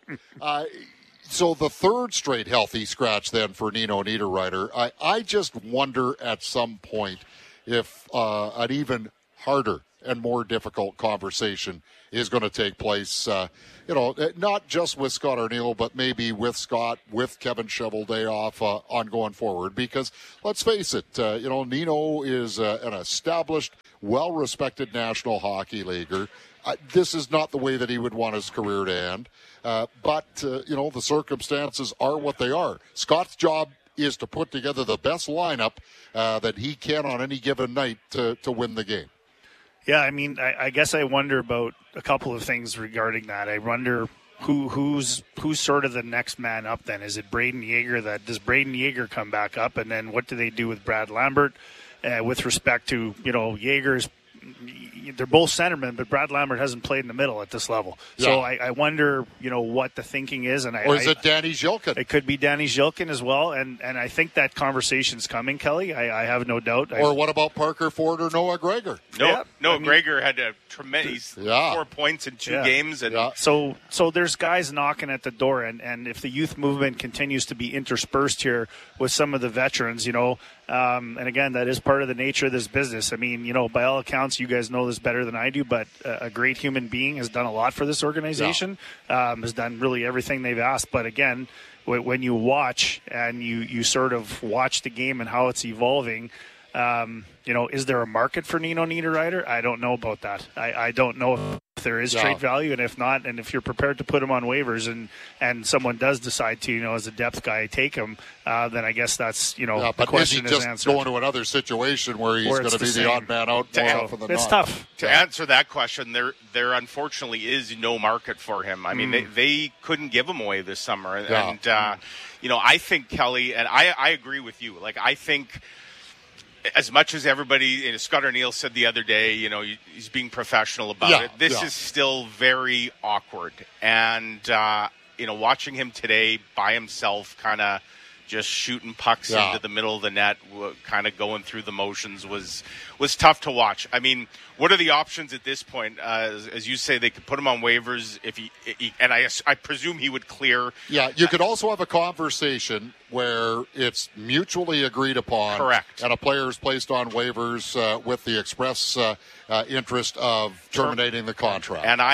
S12: so the third straight healthy scratch then for Nino Niederreiter. I just wonder at some point if an even harder and more difficult conversation is going to take place. Not just with Scott Arniel, but maybe with Scott, with Kevin Cheveldayoff on going forward. Because let's face it, Nino is an established, well-respected National Hockey Leaguer. This is not the way that he would want his career to end. But the circumstances are what they are. Scott's job is to put together the best lineup that he can on any given night to win the game.
S16: Yeah, I mean, I guess I wonder about a couple of things regarding that. I wonder who's sort of the next man up then. Is it Braden Yeager? Does Braden Yeager come back up? And then what do they do with Brad Lambert with respect to, Yeager's they're both centermen, but Brad Lambert hasn't played in the middle at this level. Yeah. So I wonder, what the thinking is.
S12: Or is it Danny Zhilkin?
S16: It could be Danny Zhilkin as well. And I think that conversation's coming, Kelly. I have no doubt.
S12: Or what about Parker Ford or Noah Gregor?
S15: Gregor had a tremendous 4 points in 2 games. And
S16: So there's guys knocking at the door. And if the youth movement continues to be interspersed here with some of the veterans, and again, that is part of the nature of this business. I mean, by all accounts, you guys know this better than I do, but a great human being has done a lot for this organization, has done really everything they've asked. But again, when you watch and you sort of watch the game and how it's evolving, is there a market for Nino Niederreiter? I don't know about that. I don't know if there is trade value, and if not, and if you're prepared to put him on waivers and someone does decide to, as a depth guy, take him, then I guess that's, the question is answered.
S12: Just going to another situation where he's going to be the odd man out more often than not.
S16: It's tough.
S15: To answer that question, there unfortunately is no market for him. I mean, they couldn't give him away this summer. And, I think, Kelly, and I agree with you. Like, I think as much as everybody, Scott Arniel said the other day, he's being professional about it. This is still very awkward. And, watching him today by himself kind of just shooting pucks into the middle of the net, kind of going through the motions was tough to watch. I mean, what are the options at this point? As you say, they could put him on waivers if he and I presume he would clear.
S12: Yeah, you could also have a conversation where it's mutually agreed upon.
S15: Correct.
S12: And a player is placed on waivers with the express interest of terminating the contract.
S15: And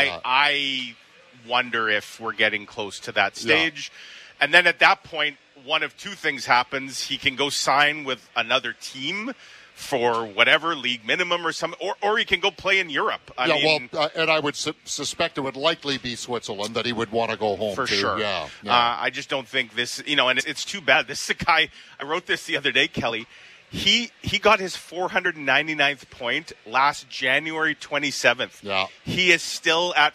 S15: I wonder if we're getting close to that stage. Yeah. And then at that point, one of two things happens. He can go sign with another team for whatever league minimum or some, or he can go play in Europe.
S12: And I would suspect it would likely be Switzerland that he would want to go home
S15: for
S12: to.
S15: Sure.
S12: Yeah.
S15: I just don't think this, and it's too bad. This is a guy, I wrote this the other day, Kelly. He got his 499th point last January 27th.
S12: Yeah.
S15: He is still at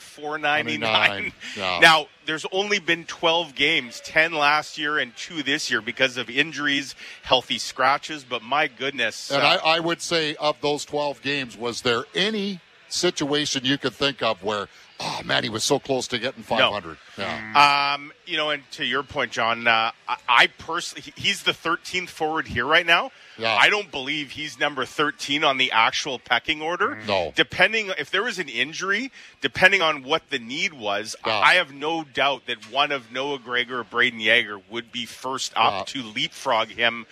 S15: 499.
S12: Yeah.
S15: Now, there's only been 12 games, 10 last year and 2 this year because of injuries, healthy scratches, but my goodness.
S12: And I would say of those 12 games, was there any situation you could think of where, oh, man, he was so close to getting 500?
S15: No. Yeah. And to your point, John, I personally, he's the 13th forward here right now.
S12: Yeah.
S15: I don't believe he's number 13 on the actual pecking order.
S12: No.
S15: Depending, if there was an injury, depending on what the need was, I have no doubt that one of Noah Gregor or Braden Yeager would be first up to leapfrog him.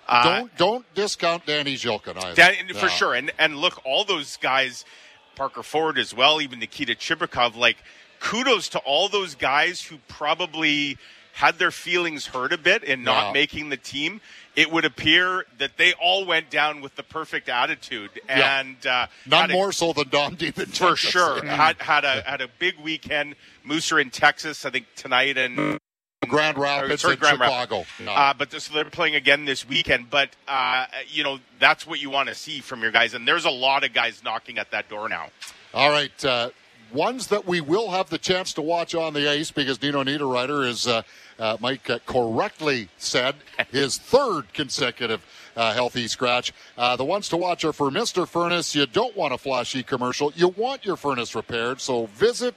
S12: Don't discount Danny Zhilkin either.
S15: For sure. And look, all those guys, Parker Ford as well, even Nikita Chibrikov, like, kudos to all those guys who probably had their feelings hurt a bit in not making the team. It would appear that they all went down with the perfect attitude, and
S12: none more so than Dom Deep in Texas.
S15: For sure. Had a big weekend. Mooser in Texas, I think tonight and
S12: Grand Rapids and Chicago.
S15: But they're playing again this weekend. But, that's what you want to see from your guys. And there's a lot of guys knocking at that door now.
S12: All right. Ones that we will have the chance to watch on the ice because Nino Niederreiter is, Mike correctly said, his third consecutive healthy scratch. The ones to watch are for Mr. Furnace. You don't want a flashy commercial. You want your furnace repaired. So visit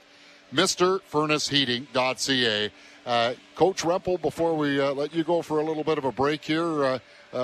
S12: MrFurnaceHeating.ca. Coach Rempel, before we let you go for a little bit of a break here,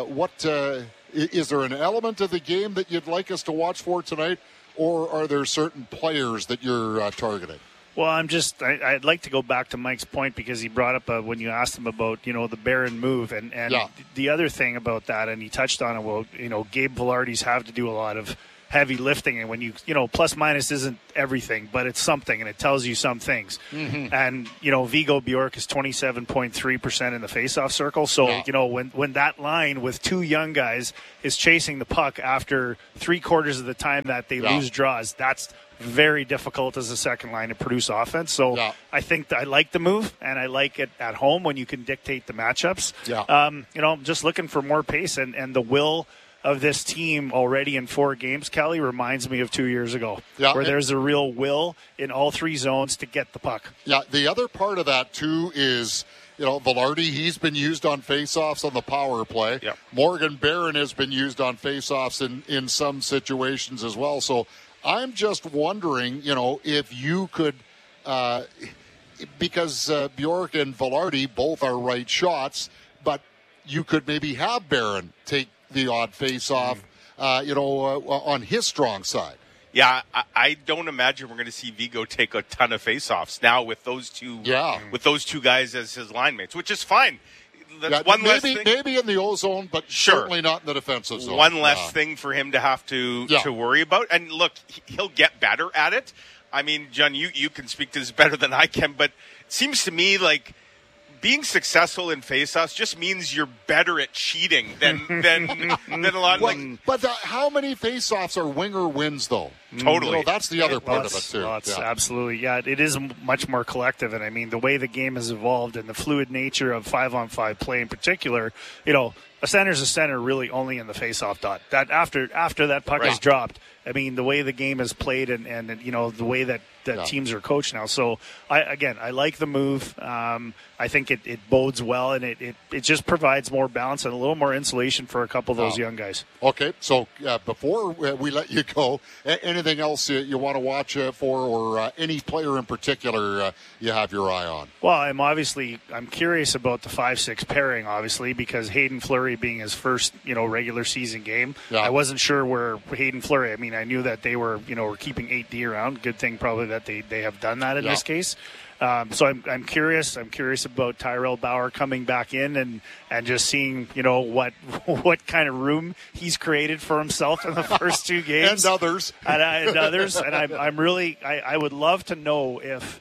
S12: is there an element of the game that you'd like us to watch for tonight? Or are there certain players that you're targeting?
S16: Well, I'd like to go back to Mike's point because he brought up when you asked him about, the Barron move. And the other thing about that, and he touched on it, Gabe Vilardi's have to do a lot of heavy lifting. And when plus minus isn't everything, but it's something, and it tells you some things. Mm-hmm. And, Vigo Bjork is 27.3% in the faceoff circle. So, when that line with two young guys is chasing the puck after 3/4 of the time that they lose draws, that's very difficult as a second line to produce offense. So I think I like the move, and I like it at home when you can dictate the matchups. I'm just looking for more pace, and the will of this team already in 4 games, Kelly, reminds me of 2 years ago, where there's a real will in all 3 zones to get the puck.
S12: Yeah, the other part of that, too, is, Vilardi, he's been used on faceoffs on the power play. Yep. Morgan Barron has been used on faceoffs in some situations as well. So I'm just wondering, if you could, because Bjork and Vilardi both are right shots, but you could maybe have Barron take the odd face-off, on his strong side.
S15: Yeah, I don't imagine we're going to see Vigo take a ton of face-offs now with those two guys as his line mates, which is fine. That's
S12: maybe in the O-zone, but certainly not in the defensive zone.
S15: One less thing for him to have to worry about. And look, he'll get better at it. I mean, John, you can speak to this better than I can, but it seems to me like being successful in faceoffs just means you're better at cheating than a lot.
S12: But how many faceoffs are winger wins though?
S15: Totally,
S12: that's the other part of it too.
S16: Absolutely, it is much more collective, and I mean the way the game has evolved and the fluid nature of 5-on-5 play in particular. A center's a center really only in the faceoff dot. That after that puck is dropped. I mean, the way the game is played and the way that teams are coached now. So, I like the move. I think it bodes well, and it just provides more balance and a little more insulation for a couple of those young guys.
S12: Okay, so before we let you go, anything else you want to watch for, or any player in particular you have your eye on?
S16: Well, I'm curious about the 5-6 pairing, obviously, because Hayden Fleury being his first, regular season game. Yeah. I wasn't sure where Hayden Fleury, I mean, I knew that they were keeping 8D around. Good thing probably that they have done that in this case. So I'm curious. I'm curious about Tyrell Bauer coming back in and just seeing, what kind of room he's created for himself in the first 2 games.
S12: And others.
S16: And I'm really, I would love to know if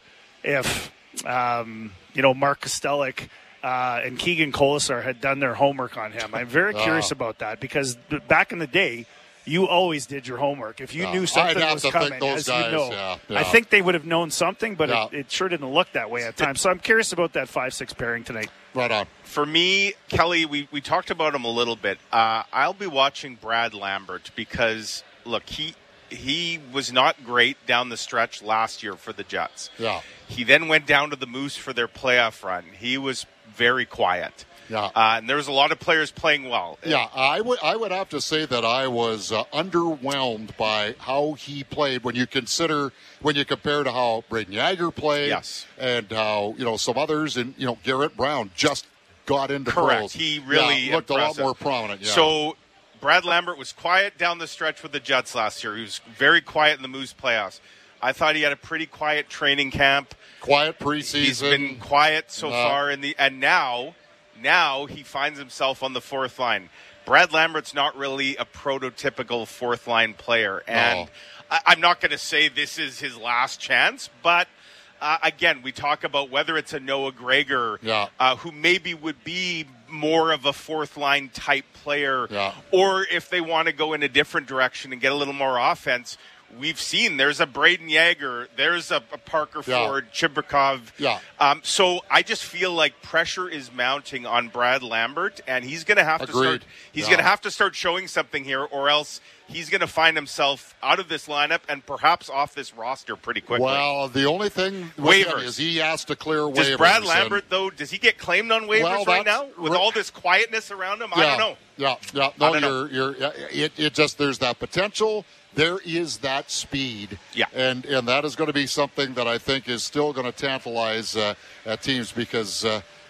S16: Mark Kostelic and Keegan Colasar had done their homework on him. I'm very curious about that because back in the day, you always did your homework. If you knew something was coming, as guys, I think they would have known something, but it sure didn't look that way at times. So I'm curious about that 5-6 pairing tonight.
S12: Right on.
S15: For me, Kelly, we talked about him a little bit. I'll be watching Brad Lambert because, look, he was not great down the stretch last year for the Jets.
S12: Yeah.
S15: He then went down to the Moose for their playoff run. He was very quiet.
S12: Yeah.
S15: And there was a lot of players playing well.
S12: Yeah, I would have to say that I was underwhelmed by how he played when you compare to how Braden Yager played.
S15: Yes.
S12: And how, some others, and, Garrett Brown just got into
S15: Correct.
S12: pros.
S15: He really
S12: looked
S15: impressive.
S12: a lot more prominent. Yeah.
S15: So Brad Lambert was quiet down the stretch with the Jets last year. He was very quiet in the Moose playoffs. I thought he had a pretty quiet training camp.
S12: Quiet preseason.
S15: He's far and now he finds himself on the fourth line. Brad Lambert's not really a prototypical fourth line player, and I'm not going to say this is his last chance, but again, we talk about whether it's a Noah Gregor, who maybe would be more of a fourth line type player, or if they want to go in a different direction and get a little more offense. we've seen there's a Braden Yager, there's a Parker Ford, Chibrikov.
S12: Yeah.
S15: So I just feel like pressure is mounting on Brad Lambert, and he's going to have to start. He's going to have to start showing something here, or else he's going to find himself out of this lineup and perhaps off this roster pretty quickly.
S12: Well, the only thing
S15: waivers
S12: is he has to clear waivers.
S15: Does Brad Lambert, though, does he get claimed on waivers right now with all this quietness around him? I don't know.
S12: Yeah. No, it just, there's that potential. There is that speed.
S15: Yeah.
S12: And that is going to be something that I think is still going to tantalize teams because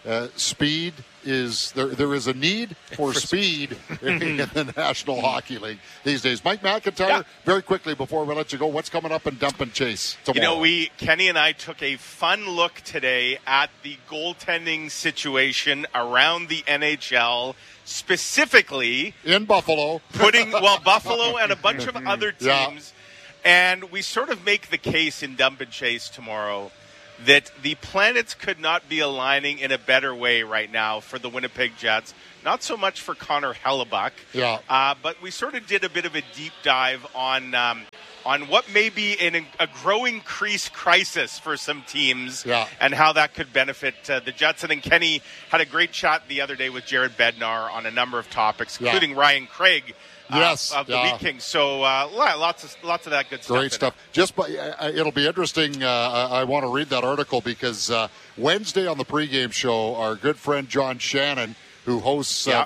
S12: speed is there is a need for speed in the National Hockey League these days. Mike McIntyre, very quickly before we let you go, what's coming up in Dump and Chase tomorrow?
S15: Kenny and I took a fun look today at the goaltending situation around the NHL, specifically
S12: in Buffalo,
S15: Buffalo and a bunch of other teams, and we sort of make the case in Dump and Chase tomorrow that the planets could not be aligning in a better way right now for the Winnipeg Jets. Not so much for Connor Hellebuyck, but we sort of did a bit of a deep dive on what may be a growing crease crisis for some teams and how that could benefit the Jets. And then Kenny had a great chat the other day with Jared Bednar on a number of topics, including Ryan Craig of the Wheat Kings. So lots of that good stuff.
S12: Great stuff. It'll be interesting. I want to read that article because Wednesday on the pregame show, our good friend John Shannon, who hosts the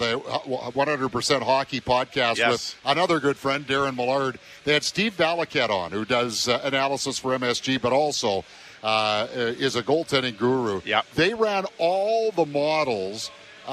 S12: 100% Hockey podcast with another good friend, Darren Millard. They had Steve Valiquette on, who does analysis for MSG, but also is a goaltending guru. They ran all the models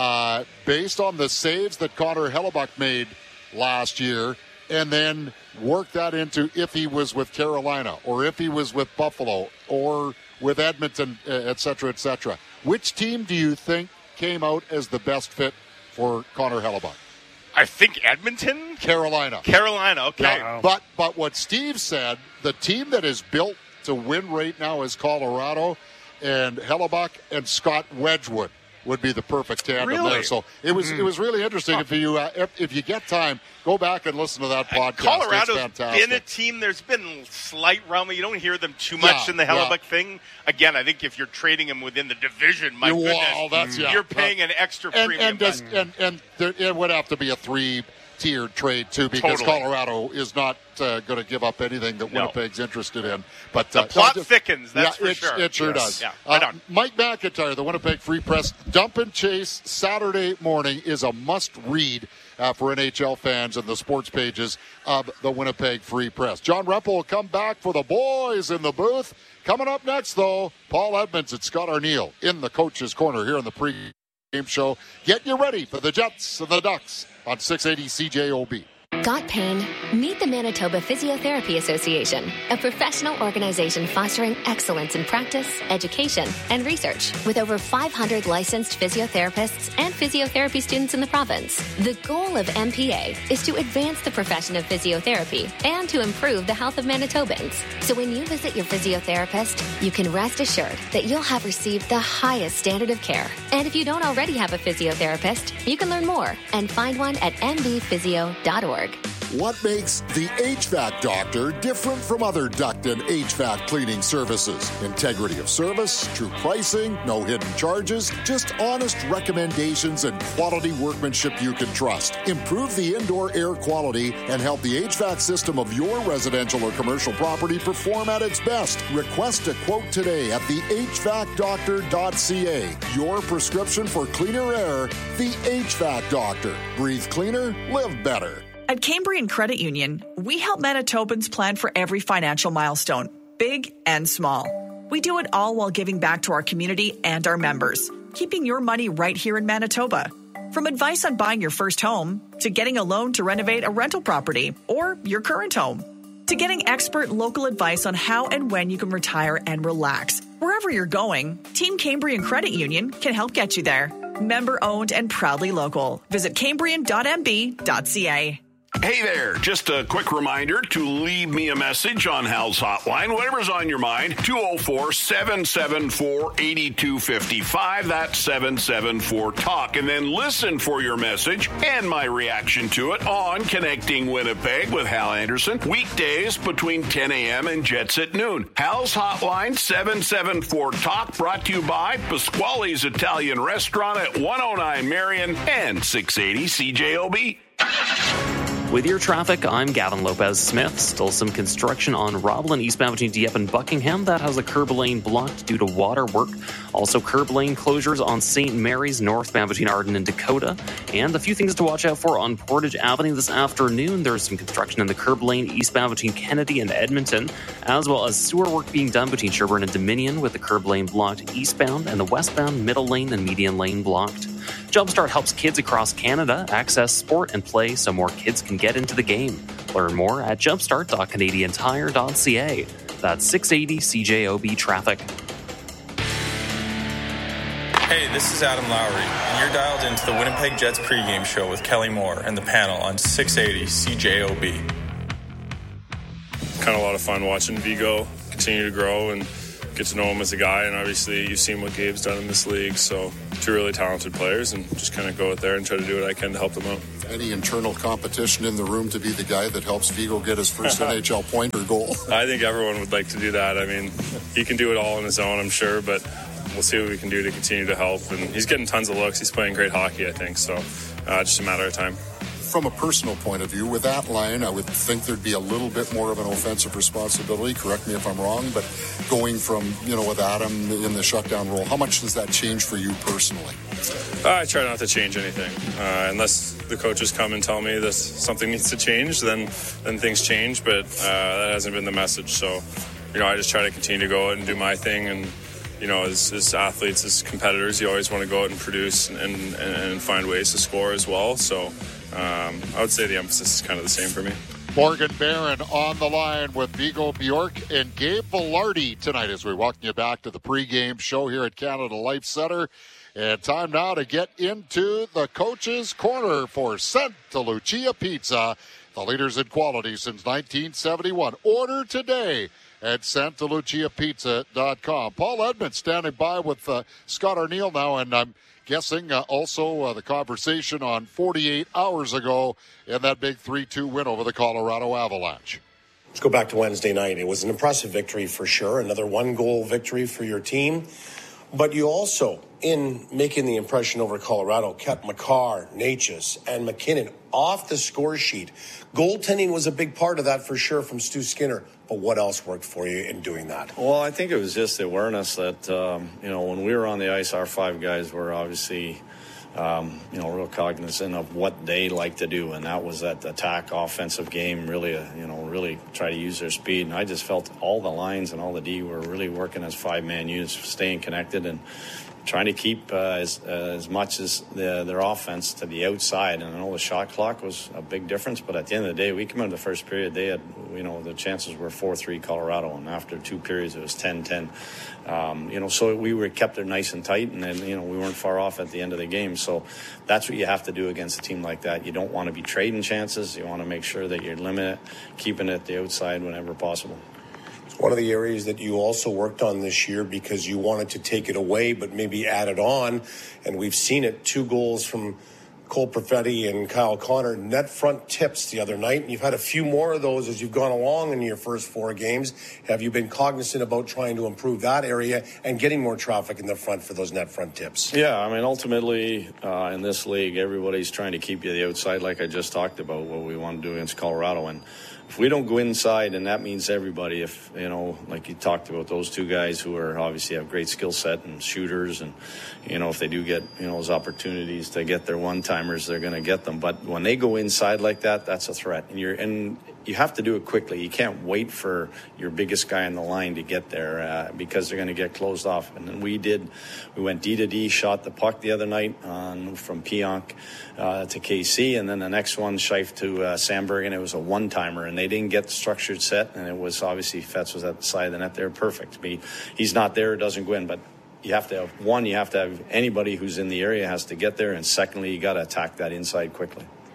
S12: based on the saves that Connor Hellebuyck made last year, and then work that into if he was with Carolina or if he was with Buffalo or with Edmonton, et cetera, et cetera. Which team do you think came out as the best fit for Connor Hellebuyck?
S15: I think Edmonton?
S12: Carolina,
S15: okay.
S12: Now, but what Steve said, the team that is built to win right now is Colorado, and Hellebuyck and Scott Wedgwood would be the perfect tandem there. So it was really interesting. If you get time, go back and listen to that podcast.
S15: Colorado's been a team. There's been slight rumble. You don't hear them too much in the Hellebuyck thing. Again, I think if you're trading him within the division, my goodness, you're paying an extra premium.
S12: And it would have to be a 3-tiered trade too, because Colorado is not going to give up anything that Winnipeg's interested in. But
S15: the plot thickens. That's for sure.
S12: It sure does.
S15: Yeah,
S12: Mike McIntyre, the Winnipeg Free Press, Dump and Chase Saturday morning is a must-read for NHL fans and the sports pages of the Winnipeg Free Press. John Rempel will come back for the boys in the booth. Coming up next, though, Paul Edmonds and Scott Arniel in the Coach's Corner here in the pregame show. Get you ready for the Jets and the Ducks on 680 CJOB.
S2: Got pain? Meet the Manitoba Physiotherapy Association, a professional organization fostering excellence in practice, education, and research. With over 500 licensed physiotherapists and physiotherapy students in the province, the goal of MPA is to advance the profession of physiotherapy and to improve the health of Manitobans. So when you visit your physiotherapist, you can rest assured that you'll have received the highest standard of care. And if you don't already have a physiotherapist, you can learn more and find one at mbphysio.org.
S12: What makes the HVAC Doctor different from other duct and HVAC cleaning services? Integrity of service, true pricing, no hidden charges, just honest recommendations and quality workmanship you can trust. Improve the indoor air quality and help the HVAC system of your residential or commercial property perform at its best. Request a quote today at thehvacdoctor.ca. Your prescription for cleaner air, the HVAC Doctor. Breathe cleaner, live better.
S4: At Cambrian Credit Union, we help Manitobans plan for every financial milestone, big and small. We do it all while giving back to our community and our members, keeping your money right here in Manitoba. From advice on buying your first home, to getting a loan to renovate a rental property or your current home, to getting expert local advice on how and when you can retire and relax. Wherever you're going, Team Cambrian Credit Union can help get you there. Member owned and proudly local. Visit cambrian.mb.ca.
S6: Hey there, just a quick reminder to leave me a message on Hal's Hotline, whatever's on your mind, 204-774-8255, that's 774-TALK, and then listen for your message and my reaction to it on Connecting Winnipeg with Hal Anderson, weekdays between 10 a.m. and Jets at noon. Hal's Hotline, 774-TALK, brought to you by Pasquale's Italian Restaurant at 109 Marion and 680 CJOB.
S3: With your traffic, I'm Gavin Lopez-Smith. Still some construction on Roblin eastbound between Dieppe and Buckingham. That has a curb lane blocked due to water work. Also, curb lane closures on St. Mary's northbound between Arden and Dakota. And a few things to watch out for on Portage Avenue this afternoon. There's some construction in the curb lane eastbound between Kennedy and Edmonton, as well as sewer work being done between Sherbourne and Dominion with the curb lane blocked eastbound and the westbound middle lane and median lane blocked. Jumpstart helps kids across Canada access sport and play so more kids can get into the game. Learn more at jumpstart.canadiantire.ca. That's 680 CJOB traffic.
S7: Hey, this is Adam Lowry, and you're dialed into the Winnipeg Jets pregame show with Kelly Moore and the panel on 680 CJOB.
S23: Kind of a lot of fun watching Vigo continue to grow and get to know him as a guy, and obviously you've seen what Gabe's done in this league, so two really talented players, and just kind of go out there and try to do what I can to help them out.
S12: Any internal competition in the room to be the guy that helps Vigo get his first NHL point or goal?
S23: I think everyone would like to do that. I mean, he can do it all on his own, I'm sure, but we'll see what we can do to continue to help, and he's getting tons of looks. He's playing great hockey, I think, so just a matter of time.
S12: From a personal point of view, with that line, I would think there'd be a little bit more of an offensive responsibility. Correct me if I'm wrong, but going from, with Adam in the shutdown role, how much does that change for you personally?
S23: I try not to change anything. Unless the coaches come and tell me that something needs to change, then things change, but that hasn't been the message. So, I just try to continue to go out and do my thing, and as athletes, as competitors, you always want to go out and produce and find ways to score as well. So I would say the emphasis is kind of the same for me.
S12: Morgan Barron on the line with Vigo Bjork and Gabe Vilardi tonight as we welcome you back to the pregame show here at Canada Life Center. And time now to get into the Coach's Corner for Santa Lucia Pizza, the leaders in quality since 1971. Order today at santaluciapizza.com. Paul Edmonds standing by with Scott Arniel now, and I'm guessing also the conversation on 48 hours ago in that big 3-2 win over the Colorado Avalanche.
S24: Let's go back to Wednesday night. It was an impressive victory for sure, another one-goal victory for your team. But you also, in making the impression over Colorado, kept Makar, Natchez, and McKinnon off the score sheet. Goaltending was a big part of that for sure from Stu Skinner. But what else worked for you in doing that?
S13: Well, I think it was just the awareness that, when we were on the ice, our five guys were obviously, real cognizant of what they like to do. And that was that attack offensive game, really try to use their speed. And I just felt all the lines and all the D were really working as five-man units, staying connected and trying to keep as much as their offense to the outside. And I know the shot clock was a big difference, but at the end of the day, we came into the first period, they had, the chances were 4-3 Colorado, and after two periods, it was 10-10. So we kept it nice and tight, and then, we weren't far off at the end of the game. So that's what you have to do against a team like that. You don't want to be trading chances. You want to make sure that you're keeping it at the outside whenever possible.
S24: One of the areas that you also worked on this year because you wanted to take it away but maybe add it on, and we've seen it, 2 goals from Cole Perfetti and Kyle Connor, net front tips the other night, and you've had a few more of those as you've gone along in your first 4 games. Have you been cognizant about trying to improve that area and getting more traffic in the front for those net front tips?
S13: Yeah, ultimately in this league, everybody's trying to keep you the outside like I just talked about, what we want to do against Colorado. And if we don't go inside, and that means everybody, if, like you talked about, those 2 guys who are obviously have great skill set and shooters, and, if they do get, those opportunities to get their one-timers, they're going to get them. But when they go inside like that, that's a threat. And you have to do it quickly. You can't wait for your biggest guy in the line to get there because they're going to get closed off. And then we went D to D, shot the puck the other night from Pionk to KC, and then the next one, Scheif to Sandberg, and it was a one-timer, and they didn't get the structured set, and it was obviously Fetz was at the side of the net there, perfect. He's not there, it doesn't go in, but you have to have anybody who's in the area has to get there, and secondly, you got to attack that inside quickly.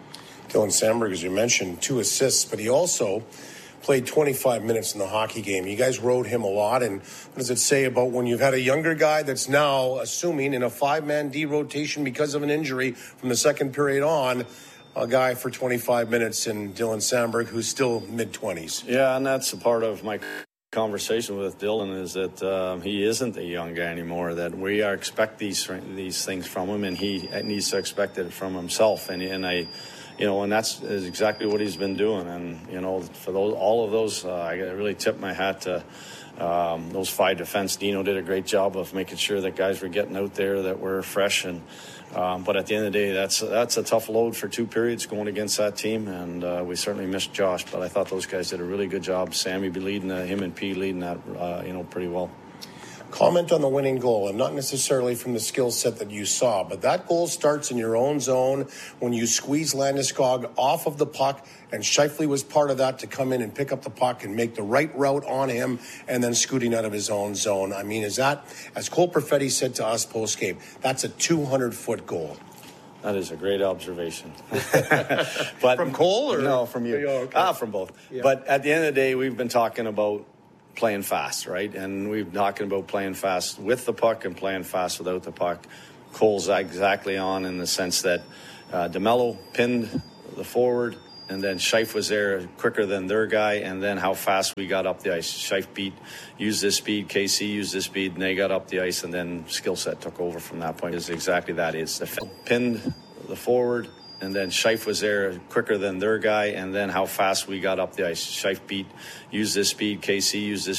S24: Dylan Samberg, as you mentioned, 2 assists, but he also played 25 minutes in the hockey game. You guys rode him a lot, and what does it say about when you've had a younger guy that's now assuming in a 5-man D rotation because of an injury from the second period on, a guy for 25 minutes in Dylan Samberg, who's still mid-20s?
S13: Yeah, and that's a part of my conversation with Dylan, is that he isn't a young guy anymore, that we are expect these things from him, and he needs to expect it from himself. And that's exactly what he's been doing. And, for all of those, I really tip my hat to those 5 defense. Dino did a great job of making sure that guys were getting out there that were fresh. But at the end of the day, that's a tough load for 2 periods going against that team. And we certainly missed Josh, but I thought those guys did a really good job. Sammy be leading him and P leading that, pretty well.
S24: Comment on the winning goal, and not necessarily from the skill set that you saw, but that goal starts in your own zone when you squeeze Landeskog off of the puck, and Scheifele was part of that to come in and pick up the puck and make the right route on him and then scooting out of his own zone. I mean, is that, as Cole Perfetti said to us post-game, that's a 200-foot goal.
S13: That is a great observation. But
S24: from Cole or?
S13: No, from you.
S24: Oh, okay.
S13: From both.
S24: Yeah.
S13: But at the end of the day, we've been talking about playing fast, right? And we've been talking about playing fast with the puck and playing fast without the puck. Cole's exactly on in the sense that DeMello pinned the forward, and then Scheif was there quicker than their guy, and then how fast we got up the ice. Scheif used his speed, KC used his speed, and they got up the ice, and then skill set took over from that point. Is exactly that is. Pinned the forward, and then Scheif was there quicker than their guy, and then how fast we got up the ice. Scheif used his speed, KC used his